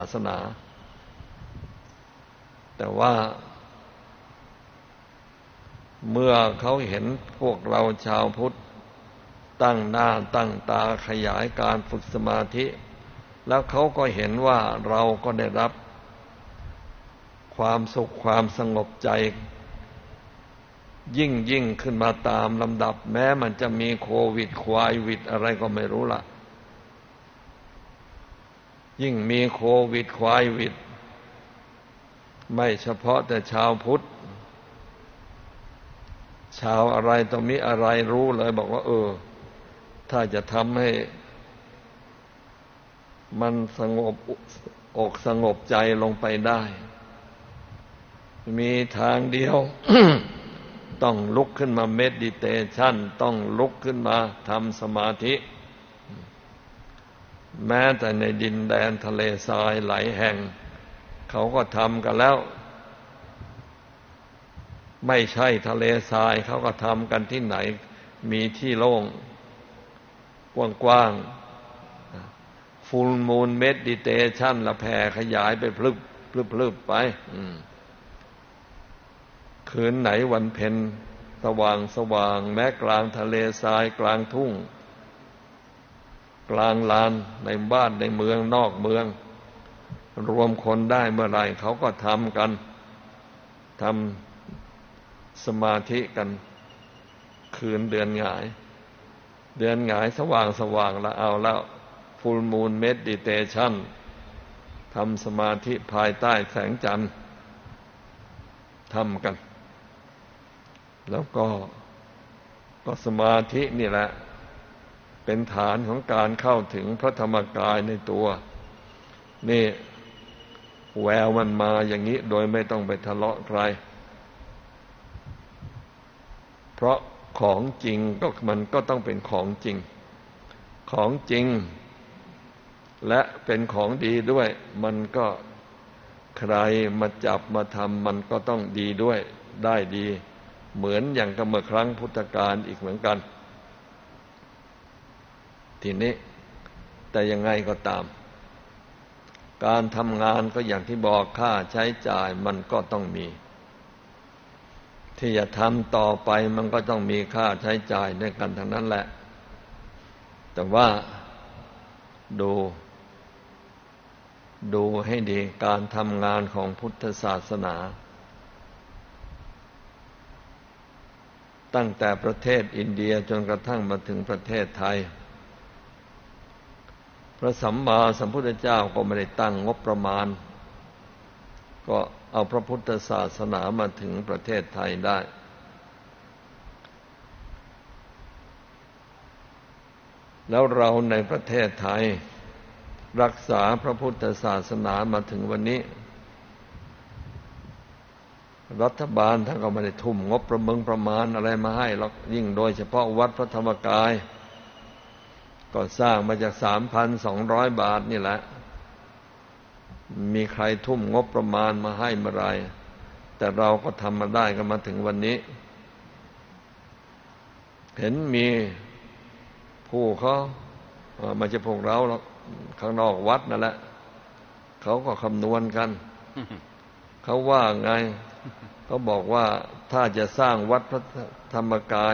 ศาสนาแต่ว่าเมื่อเขาเห็นพวกเราชาวพุทธตั้งหน้าตั้งตาขยายการฝึกสมาธิแล้วเขาก็เห็นว่าเราก็ได้รับความสุขความสงบใจยิ่งขึ้นมาตามลำดับแม้มันจะมีโควิดควายวิดอะไรก็ไม่รู้ละยิ่งมีโควิดควายวิดไม่เฉพาะแต่ชาวพุทธชาวอะไรต้องมีอะไรรู้เลยบอกว่าถ้าจะทำให้มันสงบอกสงบใจลงไปได้มีทางเดียว ต้องลุกขึ้นมาเมดิเทชันต้องลุกขึ้นมาทำสมาธิแม้แต่ในดินแดนทะเลทรายหลายแห่งเขาก็ทำกันแล้วไม่ใช่ทะเลทรายเขาก็ทำกันที่ไหนมีที่โล่งกว้างๆฟูลมูนเมดิเทชันละแผ่ขยายไปพลึบไปคืนไหนวันเพ็ญสว่างแม้กลางทะเลทรายกลางทุ่งกลางลานในบ้านในเมืองนอกเมืองรวมคนได้เมื่อไรเขาก็ทำกันทำสมาธิกันคืนเดือนหงายสว่างแล้วเอาแล้วฟูลมูนเมดิเทชันทำสมาธิภายใต้แสงจันทร์ทำกันแล้วก็สมาธินี่แหละเป็นฐานของการเข้าถึงพระธรรมกายในตัวนี่แววมันมาอย่างนี้โดยไม่ต้องไปทะเลาะใครเพราะของจริงมันก็ต้องเป็นของจริงและเป็นของดีด้วยมันก็ใครมาจับมาทำมันก็ต้องดีด้วยได้ดีเหมือนอย่างกับเมื่อครั้งพุทธกาลอีกเหมือนกันทีนี้แต่ยังไงก็ตามการทำงานก็อย่างที่บอกค่าใช้จ่ายมันก็ต้องมีที่จะทำต่อไปมันก็ต้องมีค่าใช้จ่ายในกันทั้งนั้นแหละแต่ว่าดูให้ดีการทำงานของพุทธศาสนาตั้งแต่ประเทศอินเดียจนกระทั่งมาถึงประเทศไทยพระสัมมาสัมพุทธเจ้าก็ไม่ได้ตั้งงบประมาณก็เอาพระพุทธศาสนามาถึงประเทศไทยได้แล้วเราในประเทศไทยรักษาพระพุทธศาสนามาถึงวันนี้รัฐบาลท่านก็ไม่ได้ทุ่มงบประมาณอะไรมาให้หรอกยิ่งโดยเฉพาะวัดพระธรรมกายก็สร้างมาจาก 3,200 บาทนี่แหละมีใครทุ่มงบประมาณมาให้เมื่อไรแต่เราก็ทำมาได้กันมาถึงวันนี้เห็นมีผู้เขาไม่ใช่พวกเราหรอกข้างนอกวัดนั่นแหละเขาก็คำนวณกัน เขาว่าไงเขาบอกว่าถ้าจะสร้างวัดพระธรรมกาย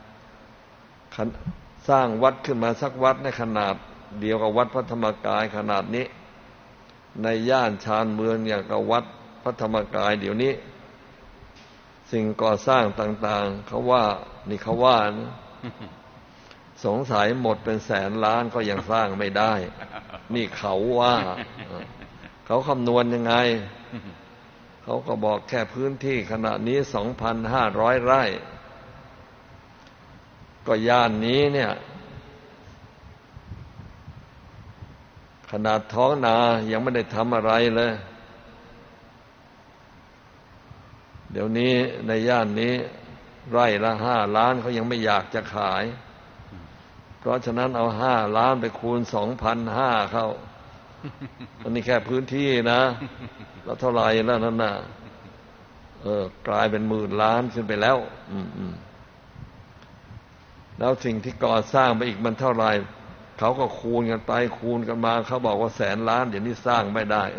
สร้างวัดขึ้นมาสักวัดในขนาดเดียวกับวัดพระธรรมกายขนาดนี้ในย่านชานเมืองอย่างกับวัดพระธรรมกายเดี๋ยวนี้สิ่งก่อสร้างต่างๆเขาว่านี่เขาว่านะสงสัยหมดเป็นแสนล้านก็ยังสร้างไม่ได้นี่เขาว่าเขาคำนวณยังไงเขาก็บอกแค่พื้นที่ขณะนี้ 2,500 ไร่ก็ย่านนี้เนี่ยขนาดท้องนายังไม่ได้ทำอะไรเลยเดี๋ยวนี้ในย่านนี้ไร่ละ5 ล้านเขายังไม่อยากจะขายเพราะฉะนั้นเอา5 ล้านไปคูณ 2,500 เข้าอันนี้แค่พื้นที่นะแล้วเท่าไหร่แล้วนั่นน่ะกลายเป็น10,000 ล้านขึ้นไปแล้วแล้วสิ่งที่ก่อสร้างไปอีกมันเท่าไหร่เขาก็คูณกันไปคูณกันมาเขาบอกว่า100,000,000,000เดี๋ยวนี้สร้างไม่ได้